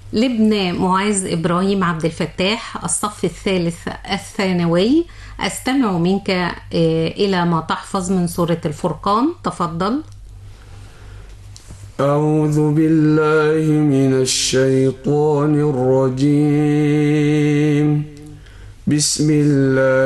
لابن معاذ إبراهيم عبد الفتاح، الصف الثالث الثانوي. أستمع منك إلى ما تحفظ من سورة الفرقان. تفضل. أعوذ بالله من الشيطان الرجيم. بسم الله